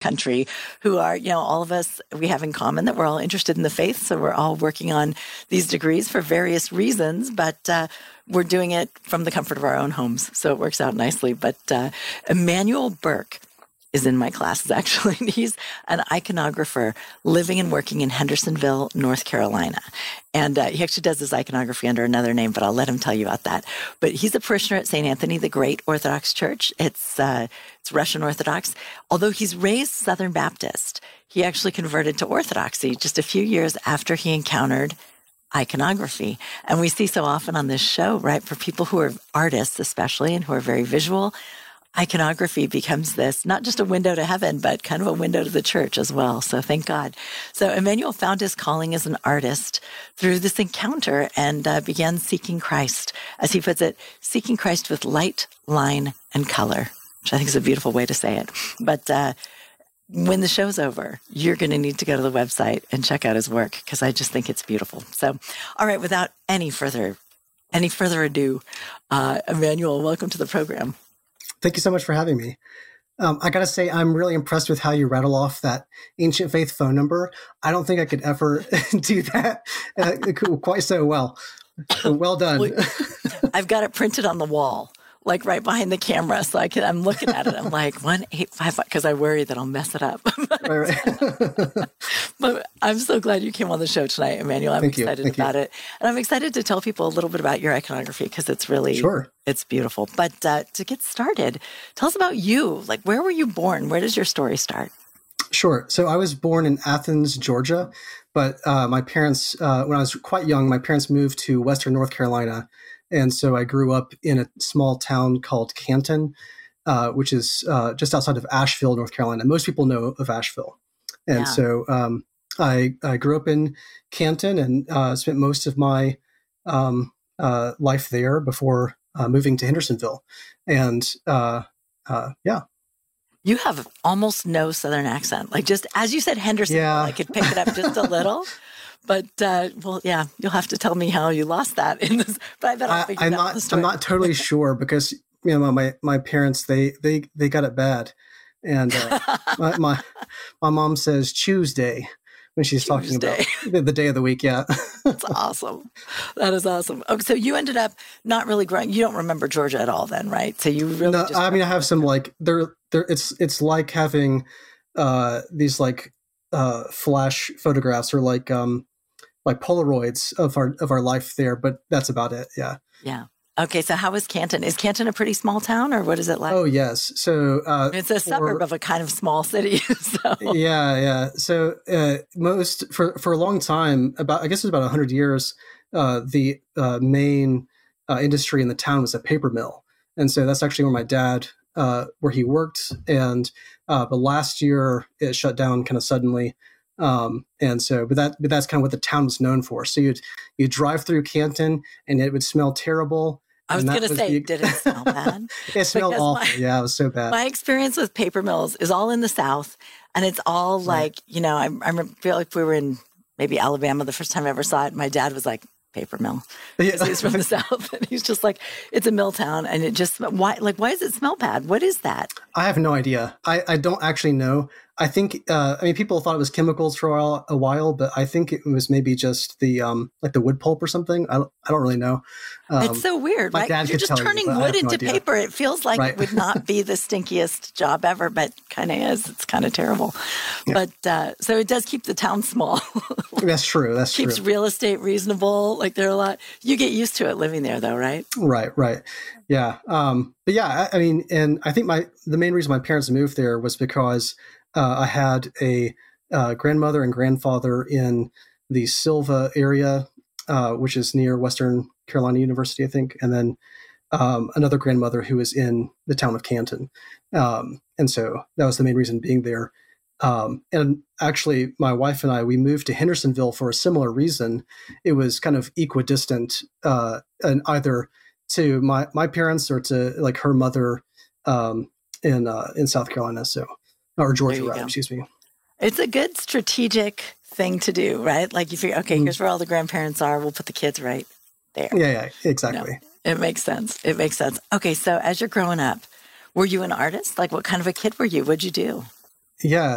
country who are, all of us, we have in common that we're all interested in the faith. So we're all working on these degrees for various reasons, but we're doing it from the comfort of our own homes. So it works out nicely. But Emmanuel Burke is in my classes, actually. He's an iconographer living and working in Hendersonville, North Carolina. And he actually does his iconography under another name, but I'll let him tell you about that. But he's a parishioner at St. Anthony the Great Orthodox Church. It's Russian Orthodox. Although he's raised Southern Baptist, he actually converted to Orthodoxy just a few years after he encountered iconography. And we see so often on this show, right, for people who are artists especially and who are very visual, iconography becomes this, not just a window to heaven, but kind of a window to the church as well. So thank God. So Emmanuel found his calling as an artist through this encounter and began seeking Christ. As he puts it, seeking Christ with light, line, and color, which I think is a beautiful way to say it. But when the show's over, you're going to need to go to the website and check out his work because I just think it's beautiful. So, all right, without any further ado, Emmanuel, welcome to the program. Thank you so much for having me. I got to say, I'm really impressed with how you rattle off that Ancient Faith phone number. I don't think I could ever do that quite so well. Well done. Well, I've got it printed on the wall, like right behind the camera. So I'm looking at it. I'm like 1855 because I worry that I'll mess it up. Right. But I'm so glad you came on the show tonight, Emmanuel. I'm excited about it. And I'm excited to tell people a little bit about your iconography because it's really, it's beautiful. But to get started, tell us about you. Like, where were you born? Where does your story start? Sure. So I was born in Athens, Georgia, but my parents, when I was quite young, my parents moved to Western North Carolina. And so I grew up in a small town called Canton, which is just outside of Asheville, North Carolina. Most people know of Asheville. And so I grew up in Canton and spent most of my life there before moving to Hendersonville. And You have almost no Southern accent. Like just as you said Hendersonville, I could pick it up just a little. But, you'll have to tell me how you lost that in this. But I bet I'll figure out the story. I'm not totally sure because, my parents, they got it bad. And my mom says Tuesday when she's talking about the day of the week. Yeah. That's awesome. That is awesome. Okay, so you ended up not really growing. You don't remember Georgia at all then, right? So you really I have some it's like having these flash photographs or like Polaroids of our life there, but that's about it. Yeah. Yeah. Okay. So how is Canton? Is Canton a pretty small town or what is it like? Oh, yes. So it's a suburb of a kind of small city. So. Yeah. So for a long time, I guess it was about 100 years, the main industry in the town was a paper mill. And so that's actually where my dad, where he worked. And but last year it shut down kind of suddenly. And so, but that's kind of what the town was known for. So you'd drive through Canton and it would smell terrible. I was going to say, did it smell bad? It smelled awful. Yeah, it was so bad. My experience with paper mills is all in the South. And it's all like, I feel like we were in maybe Alabama the first time I ever saw it. My dad was like, paper mill. Because he's from the South. And he's just like, it's a mill town. And it just, why does it smell bad? What is that? I have no idea. I don't actually know. I think, people thought it was chemicals for a while, but I think it was maybe just the wood pulp or something. I don't really know. It's so weird, right? You're just turning wood into paper. It feels like it would not be the stinkiest job ever, but kind of is. It's kind of terrible. Yeah. But so it does keep the town small. That's true. Keeps real estate reasonable. Like there are a lot. You get used to it living there, though, right? Right. Yeah. But yeah, and I think the main reason my parents moved there was because I had a grandmother and grandfather in the Silva area, which is near Western Carolina University, I think, and then another grandmother who was in the town of Canton. And so that was the main reason being there. And actually, my wife and I, we moved to Hendersonville for a similar reason. It was kind of equidistant, and either to my parents or to like her mother in South Carolina. So. Or Georgia, rather, excuse me. It's a good strategic thing to do, right? Like you figure, okay, here's where all the grandparents are. We'll put the kids right there. Yeah, exactly. It makes sense. Okay, so as you're growing up, were you an artist? Like what kind of a kid were you? What'd you do? Yeah,